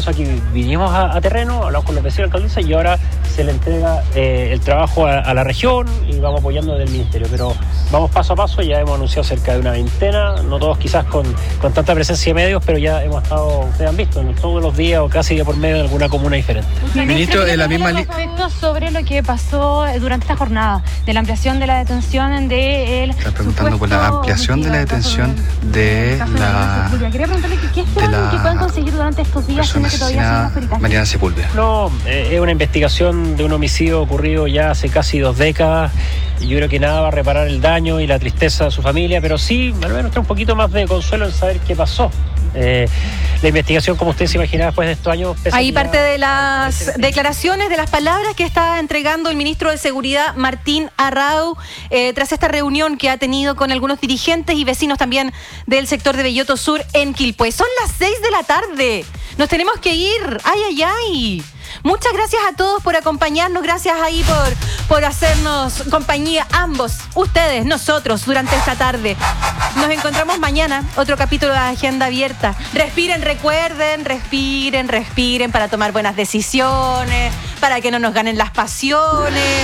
eso aquí vinimos a terreno, hablamos con los vecinos de la alcaldesa y ahora se le entrega el trabajo a la región y vamos apoyando desde el ministerio. Pero vamos paso a paso, ya hemos anunciado cerca de una veintena, no todos quizás con tanta presencia de medios, pero ya hemos estado, ustedes han visto, todos los días o casi día por medio en alguna comuna diferente. Ministro, en la misma sobre lo que pasó durante esta jornada, de la ampliación de la detención de él. Está preguntando por la ampliación de la detención de la... Quería preguntarle qué esperan que puedan conseguir durante estos días, siendo que todavía siguen los peritajes. Mariana Sepúlveda. No, es una investigación de un homicidio ocurrido ya hace casi 2 décadas. Y yo creo que nada va a reparar el daño y la tristeza de su familia, pero sí, al menos trae un poquito más de consuelo en saber qué pasó. La investigación, como usted se imaginaba, después de estos años... Ahí parte de las declaraciones, de las palabras que está entregando el ministro de Seguridad, Martín Arrau, tras esta reunión que ha tenido con algunos dirigentes y vecinos también del sector de Belloto Sur en Quilpué. Son las 6 de la tarde. Nos tenemos que ir. ¡Ay! Muchas gracias a todos por acompañarnos, gracias ahí por hacernos compañía, ambos, ustedes, nosotros, durante esta tarde. Nos encontramos mañana, otro capítulo de Agenda Abierta. Respiren, recuerden, respiren para tomar buenas decisiones, para que no nos ganen las pasiones.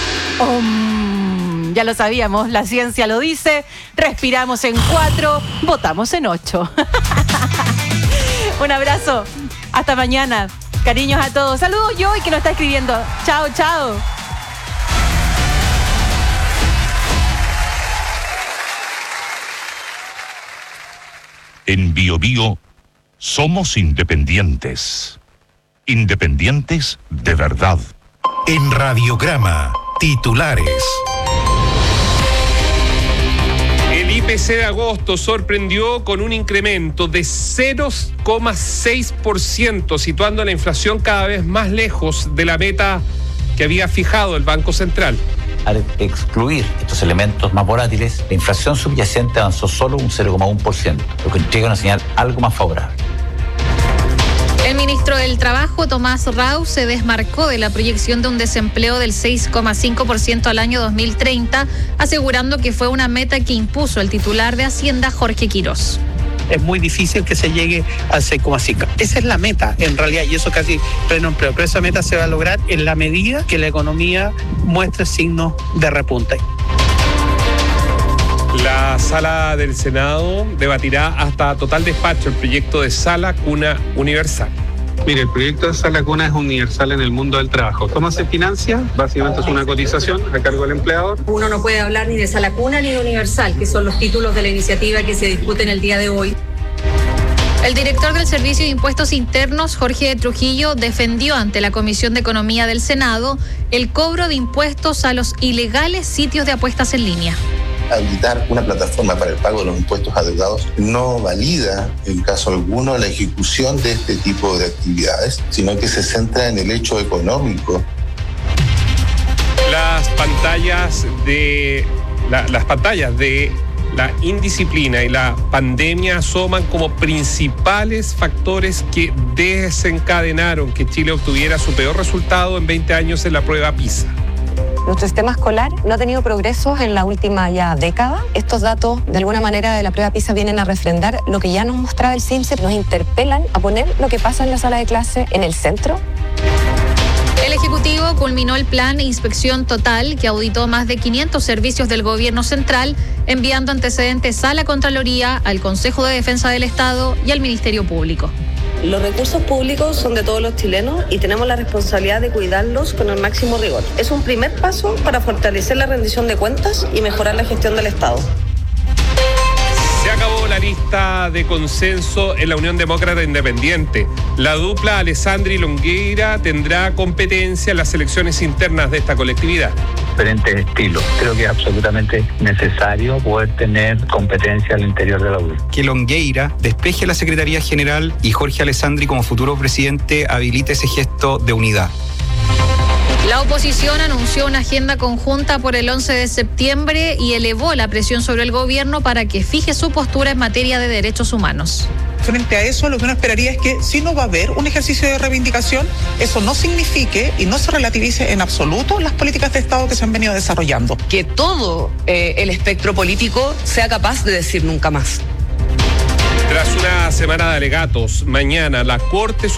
Ya lo sabíamos, la ciencia lo dice. Respiramos en 4, votamos en 8. Un abrazo, hasta mañana. Cariños a todos. Saludos Joey que nos está escribiendo. Chao. En BioBio somos independientes. Independientes de verdad. En Radiograma, titulares. El IPC de agosto sorprendió con un incremento de 0,6%, situando la inflación cada vez más lejos de la meta que había fijado el Banco Central. Al excluir estos elementos más volátiles, la inflación subyacente avanzó solo un 0,1%, lo que entrega una señal algo más favorable. El ministro del Trabajo, Tomás Rau, se desmarcó de la proyección de un desempleo del 6,5% al año 2030, asegurando que fue una meta que impuso el titular de Hacienda, Jorge Quirós. Es muy difícil que se llegue al 6,5. Esa es la meta, en realidad, y eso casi pleno empleo. Pero esa meta se va a lograr en la medida que la economía muestre signos de repunte. La Sala del Senado debatirá hasta total despacho el proyecto de Sala Cuna Universal. Mire, el proyecto de Sala Cuna es universal en el mundo del trabajo. ¿Cómo se financia? Básicamente es una cotización a cargo del empleador. Uno no puede hablar ni de Sala Cuna ni de Universal, que son los títulos de la iniciativa que se discuten el día de hoy. El director del Servicio de Impuestos Internos, Jorge Trujillo, defendió ante la Comisión de Economía del Senado el cobro de impuestos a los ilegales sitios de apuestas en línea. Habilitar una plataforma para el pago de los impuestos adeudados no valida, en caso alguno, la ejecución de este tipo de actividades, sino que se centra en el hecho económico. Las pantallas de la indisciplina y la pandemia asoman como principales factores que desencadenaron que Chile obtuviera su peor resultado en 20 años en la prueba PISA. Nuestro sistema escolar no ha tenido progresos en la última ya década. Estos datos, de alguna manera, de la prueba PISA vienen a refrendar lo que ya nos mostraba el CIMSE. Nos interpelan a poner lo que pasa en la sala de clase en el centro. El Ejecutivo culminó el plan Inspección Total, que auditó más de 500 servicios del Gobierno Central, enviando antecedentes a la Contraloría, al Consejo de Defensa del Estado y al Ministerio Público. Los recursos públicos son de todos los chilenos y tenemos la responsabilidad de cuidarlos con el máximo rigor. Es un primer paso para fortalecer la rendición de cuentas y mejorar la gestión del Estado. Se acabó la lista de consenso en la Unión Demócrata Independiente. La dupla Alessandri Longueira tendrá competencia en las elecciones internas de esta colectividad. Diferentes estilos. Creo que es absolutamente necesario poder tener competencia al interior de la UDI. Que Longueira despeje la Secretaría General y Jorge Alessandri como futuro presidente habilite ese gesto de unidad. La oposición anunció una agenda conjunta por el 11 de septiembre y elevó la presión sobre el gobierno para que fije su postura en materia de derechos humanos. Frente a eso, lo que uno esperaría es que si no va a haber un ejercicio de reivindicación, eso no signifique y no se relativice en absoluto las políticas de Estado que se han venido desarrollando. Que todo el espectro político sea capaz de decir nunca más. Tras una semana de alegatos, mañana la Corte